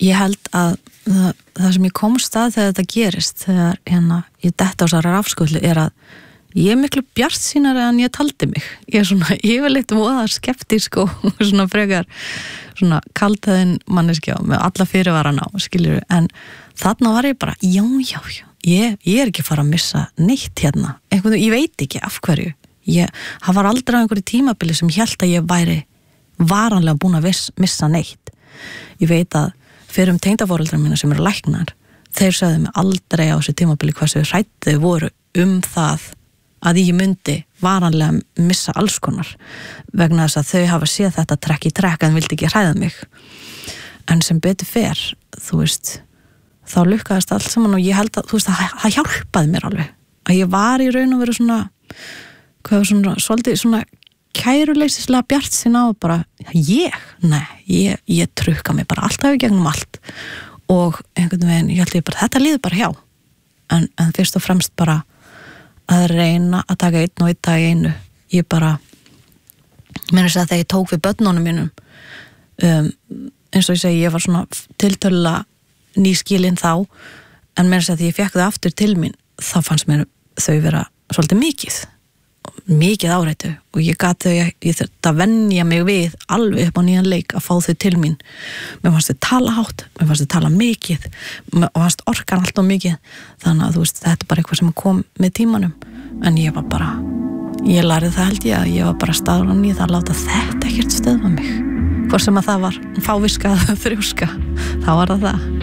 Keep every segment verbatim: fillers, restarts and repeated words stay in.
ég held að það, það sem ég komst að þegar þetta gerist, þegar hérna ég detta á þessari rafskutlu er að ég er miklu bjartsýnari en ég taldi mig. Ég er svona yfirleitt voða skeptísk og svona frekar svona kaldhæðin manneskja með alla fyrirvarana á, skilur, en þarna var ég bara, já, já, já, ég, ég er ekki að fara að missa neitt hérna. Einhvern veginn, ég veit ekki af hverju. Ég, það var aldrei á einhverju tímabili sem hélt að ég væri varanlega búin að viss, missa neitt. Ég veit að fyrir um tengdaforeldrar mína sem eru læknar, þeir sögðu mig aldrei á þessu tímabili hversu hræddir þau voru um það að ég myndi varanlega missa alls konar vegna þess að þau hafa séð þetta trekk í trekk en vildi ekki hræða mig. En sem betur fer, þú veist, þá lukkaðist allt saman og ég held að, þú veist, það, það hjálpaði mér alveg. Að ég var í raun og veru svona, hvað var svona, svolítið svona kæruleysislega bjartsýn á bara, ég, nei, ég, ég trukka mig bara alltaf í gegnum allt og einhvern veginn, ég held ég bara, þetta líður bara hjá. En, en fyrst og fremst bara að reyna að taka einn og einn dag í einu. Ég bara meina þess að þegar ég tók við börnunum mínum um, eins og ég segi, ég var svona tiltölulega nýskilin þá en meina þess að því ég fekk þau aftur til mín þá fannst mér þau vera svolítið mikið mikið áreitu og ég gat þau, ég, ég þurfti að venja mig við alveg upp á nýjan leik að fá þau til mín. Mér fannst þau tala hátt, mér fannst þau tala mikið og fannst orkan alltaf mikið, þannig að þú veist, þetta er bara eitthvað sem kom með tímanum, en ég var bara, ég lærið það held ég að ég var bara staðran í það að láta þetta ekkert stöðva mig, hvort sem að það var fáviska eða þrjóska, þá var það það.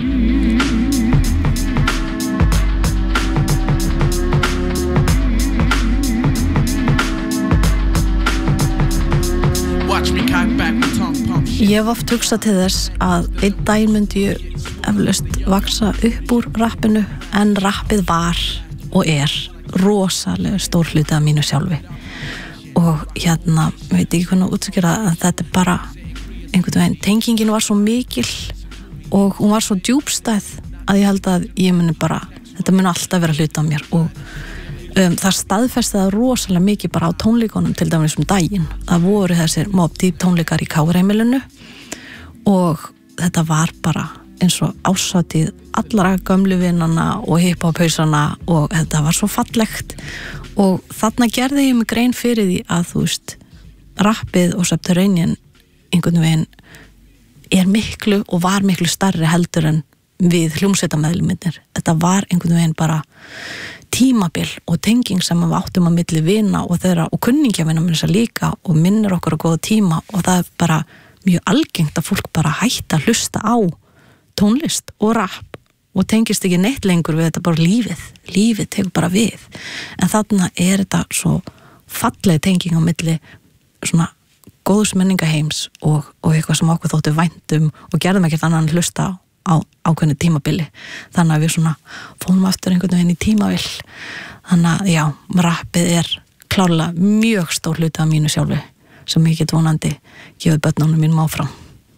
Ég hef oft hugsað til þess að einn daginn myndi ég eflaust vaksa upp úr rappinu, en rappið var og er rosalega stór hluti af mínu sjálfi og hérna, veit ekki hvernig að útskýra að þetta er bara einhvern veginn, tengingin var svo mikil og hún var svo djúpstæð að ég held að ég muni bara, þetta muni alltaf vera hluti af mér og Um, það staðfesti það rosalega mikið bara á tónleikunum til dæmis um daginn. Það voru þessir Mobb Deep tónleikar í K R-heimilinu og þetta var bara eins og ásatíð allra gömlu vinnana og hiphop-hausana og þetta var svo fallegt og þarna gerði ég mig grein fyrir því að þú veist, rappið og Subterranean einhvern veginn er miklu og var miklu starri heldur en við hljómsveitameðlimirnir. Þetta var einhvern veginn bara tímabil og tenging sem við áttum á milli vina og þeirra og kunningjavina með þess að líka og minnir okkur á góða tíma og það er bara mjög algengt að fólk bara hætta að hlusta á tónlist og rapp og tengist ekki neitt lengur við þetta bara lífið lífið tegur bara við en þarna er þetta svo falleg tenging á milli svona góðsmenningaheims og, og eitthvað sem okkur þóttu væntum og gerðum ekkert annan hlusta á á ákveðnu tímabili, þannig að við svona fórum aftur einhvern veginn í tímavill þannig að já, rappið er klárlega mjög stór hluti af mínu sjálfi sem ég get vonandi gefið börnunum mínum áfram.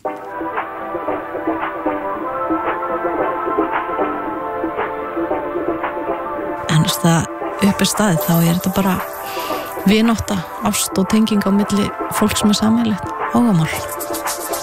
En þess að upp er staðið þá er þetta bara vinátta, ást og tenging á milli fólks með sameiginlegt áhugamál.